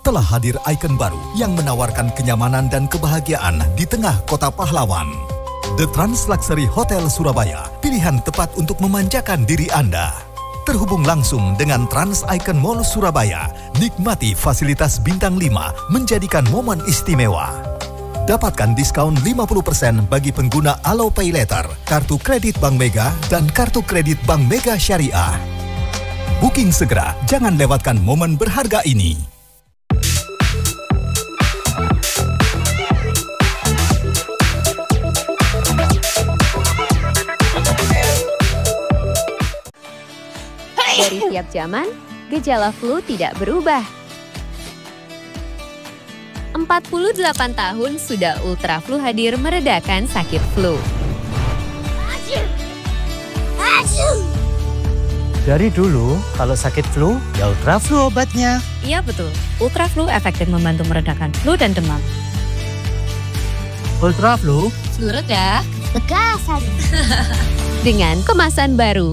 Telah hadir ikon baru yang menawarkan kenyamanan dan kebahagiaan di tengah kota pahlawan. The Trans Luxury Hotel Surabaya, pilihan tepat untuk memanjakan diri Anda. Terhubung langsung dengan Trans Icon Mall Surabaya, nikmati fasilitas bintang 5 menjadikan momen istimewa. Dapatkan diskon 50% bagi pengguna Alo Pay Later, kartu kredit Bank Mega, dan kartu kredit Bank Mega Syariah. Booking segera, jangan lewatkan momen berharga ini. Dari tiap zaman, gejala flu tidak berubah. 48 tahun sudah Ultra Flu hadir meredakan sakit flu. Dari dulu, kalau sakit flu, ya Ultra Flu obatnya. Iya betul, Ultra Flu efektif membantu meredakan flu dan demam. Ultra Flu, Flu reda, Bekasan. Dengan kemasan baru.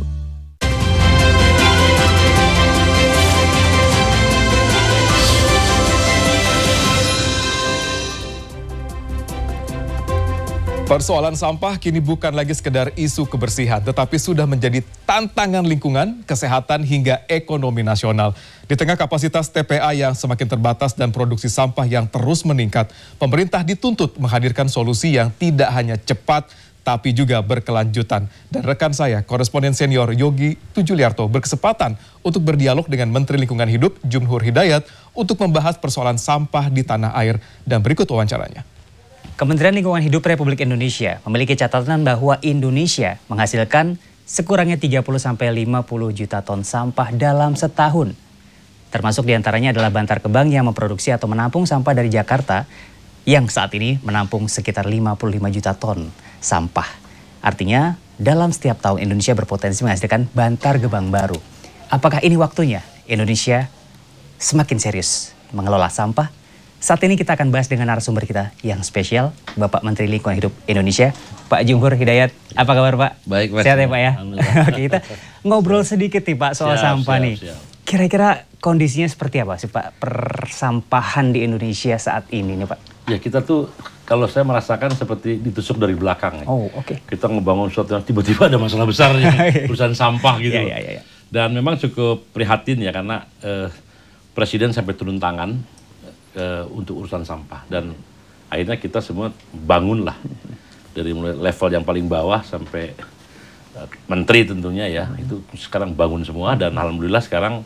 Persoalan sampah kini bukan lagi sekedar isu kebersihan, tetapi sudah menjadi tantangan lingkungan, kesehatan, hingga ekonomi nasional. Di tengah kapasitas TPA yang semakin terbatas dan produksi sampah yang terus meningkat, pemerintah dituntut menghadirkan solusi yang tidak hanya cepat, tapi juga berkelanjutan. Dan rekan saya, koresponden senior Yogi Tujuliarto berkesempatan untuk berdialog dengan Menteri Lingkungan Hidup Jumhur Hidayat untuk membahas persoalan sampah di tanah air. Dan berikut wawancaranya. Kementerian Lingkungan Hidup Republik Indonesia memiliki catatan bahwa Indonesia menghasilkan sekurangnya 30-50 juta ton sampah dalam setahun. Termasuk diantaranya adalah Bantar Gebang yang memproduksi atau menampung sampah dari Jakarta yang saat ini menampung sekitar 55 juta ton sampah. Artinya dalam setiap tahun Indonesia berpotensi menghasilkan Bantar Gebang baru. Apakah ini waktunya Indonesia semakin serius mengelola sampah? Saat ini kita akan bahas dengan narasumber kita yang spesial, Bapak Menteri Lingkungan Hidup Indonesia, Pak Jumhur Hidayat. Apa kabar Pak? Baik, Pak. Sehat ya Pak ya? Oke, kita ngobrol sedikit nih Pak soal sampah nih. Kira-kira kondisinya seperti apa sih Pak persampahan di Indonesia saat ini nih Pak? Ya kita tuh, kalau saya merasakan seperti ditusuk dari belakang. Oh oke. Kita ngebangun sesuatu yang tiba-tiba ada masalah besar nih, urusan sampah gitu. Ya. Dan memang cukup prihatin ya karena Presiden sampai turun tangan untuk urusan sampah, dan akhirnya kita semua bangunlah dari mulai level yang paling bawah sampai menteri tentunya ya, itu sekarang bangun semua, dan alhamdulillah sekarang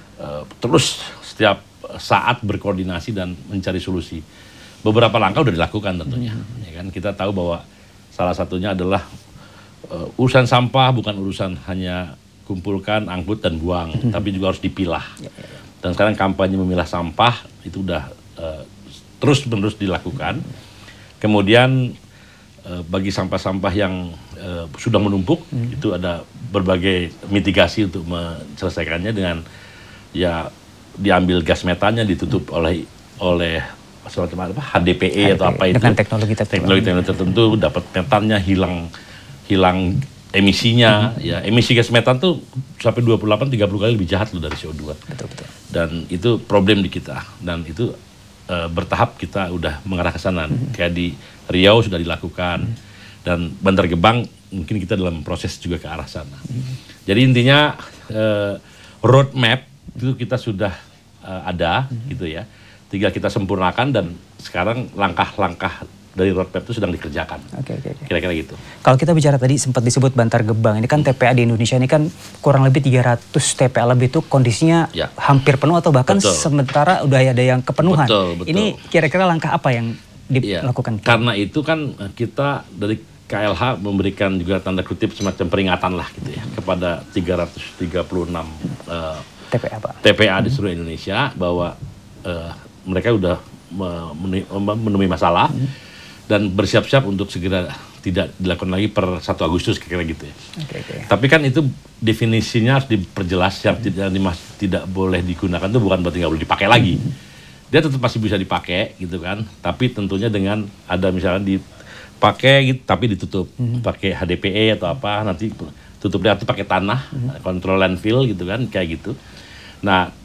terus setiap saat berkoordinasi dan mencari solusi. Beberapa langkah udah dilakukan tentunya, ya kan. Kita tahu bahwa salah satunya adalah urusan sampah bukan urusan hanya kumpulkan, angkut dan buang, tapi juga harus dipilah. Dan sekarang kampanye memilah sampah itu udah terus-menerus dilakukan. Kemudian bagi sampah-sampah yang sudah menumpuk, itu ada berbagai mitigasi untuk menyelesaikannya dengan ya diambil gas metannya, ditutup oleh semacam apa HDPE atau apa itu. Dengan teknologi tertentu dapat metannya hilang emisinya. Ya, emisi gas metan tuh sampai 28-30 kali lebih jahat loh dari CO2. Betul. Dan itu problem di kita, dan itu bertahap kita udah mengarah ke sana. Kayak di Riau sudah dilakukan, dan Bantar Gebang mungkin kita dalam proses juga ke arah sana. Jadi intinya roadmap itu kita sudah ada gitu ya. Tinggal kita sempurnakan, dan sekarang langkah-langkah dari roadmap itu sedang dikerjakan. Oke. Kira-kira gitu. Kalau kita bicara tadi sempat disebut Bantar Gebang, ini kan TPA di Indonesia ini kan kurang lebih 300 TPA lebih, itu kondisinya hampir penuh atau bahkan sementara udah ada yang kepenuhan. Betul. Ini kira-kira langkah apa yang dilakukan? Karena itu kan kita dari KLH memberikan juga tanda kutip semacam peringatan lah gitu ya kepada 336 TPA Pak. TPA di seluruh Indonesia bahwa mereka udah menemui masalah dan bersiap-siap untuk segera tidak dilakukan lagi per 1 Agustus kira-kira gitu ya. Tapi kan itu definisinya harus diperjelas, yang tidak boleh digunakan itu bukan berarti nggak boleh dipakai lagi. Dia tetap masih bisa dipakai gitu kan, tapi tentunya dengan ada misalnya dipakai gitu, tapi ditutup, pakai HDPE atau apa, nanti tutupnya atau pakai tanah, kontrol landfill gitu kan, kayak gitu. Nah,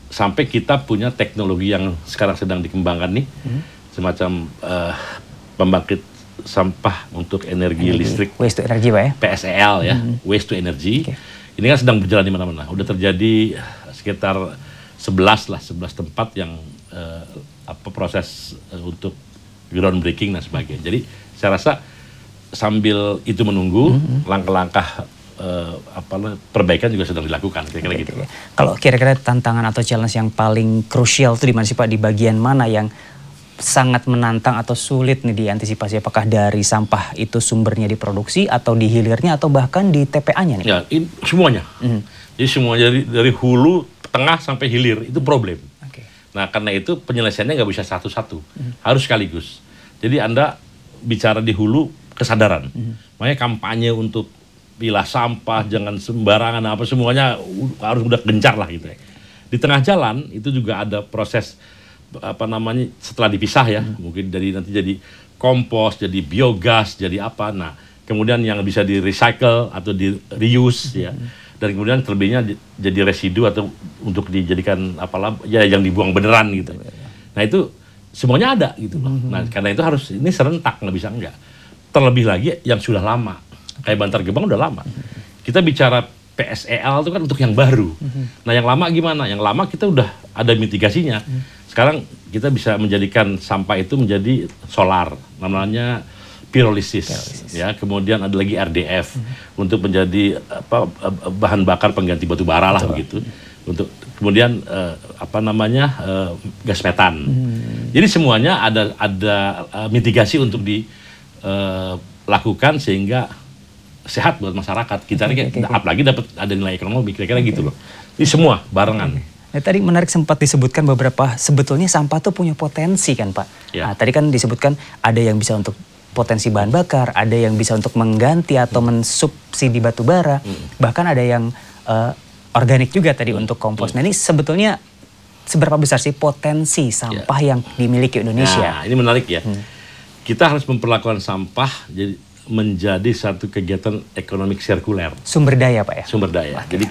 sampai kita punya teknologi yang sekarang sedang dikembangkan nih, semacam pembangkit sampah untuk energi listrik, waste to energy Pak ya? PSEL ya, waste to energy. Ini kan sedang berjalan di mana-mana. Udah terjadi sekitar 11 tempat yang proses untuk groundbreaking dan sebagainya. Jadi saya rasa sambil itu menunggu langkah-langkah perbaikan juga sedang dilakukan, kira-kira gitu. Kalau kira-kira tantangan atau challenge yang paling krusial itu di mana sih Pak? Di bagian mana yang sangat menantang atau sulit nih diantisipasi? Apakah dari sampah itu sumbernya diproduksi atau di hilirnya atau bahkan di TPA-nya nih? Ya, semuanya. Jadi semuanya dari hulu, tengah sampai hilir itu problem. Nah, karena itu penyelesaiannya nggak bisa satu-satu, harus sekaligus. Jadi Anda bicara di hulu kesadaran, makanya kampanye untuk pilah sampah, jangan sembarangan apa semuanya harus udah gencar lah gitu. Di tengah jalan itu juga ada proses setelah dipisah ya, mungkin dari nanti jadi kompos, jadi biogas, jadi apa. Nah, kemudian yang bisa di recycle atau di reuse ya. Dan kemudian terlebihnya jadi residu atau untuk dijadikan yang dibuang beneran gitu. Nah itu semuanya ada gitu loh. Nah karena itu harus ini serentak, nggak bisa enggak. Terlebih lagi yang sudah lama, kayak Bantar Gebang udah lama. Kita bicara PSEL itu kan untuk yang baru. Nah yang lama gimana? Yang lama kita udah ada mitigasinya. Sekarang kita bisa menjadikan sampah itu menjadi solar, namanya pirolisis, ya. Kemudian ada lagi RDF untuk menjadi bahan bakar pengganti batu bara lah begitu. Untuk kemudian gas metan. Jadi semuanya ada mitigasi untuk dilakukan sehingga sehat buat masyarakat. Kita apalagi dapat ada nilai ekonomi, kira-kira gitu loh. Ini semua barengan. Nah, tadi menarik sempat disebutkan beberapa sebetulnya sampah tuh punya potensi kan Pak. Ya. Nah, tadi kan disebutkan ada yang bisa untuk potensi bahan bakar, ada yang bisa untuk mengganti atau mensubsidi batu bara, bahkan ada yang organik juga tadi untuk kompos. Nah ini sebetulnya seberapa besar sih potensi sampah yang dimiliki Indonesia? Nah ini menarik ya. Kita harus memperlakukan sampah menjadi satu kegiatan ekonomi sirkuler. Sumber daya Pak ya? Sumber daya. Jadi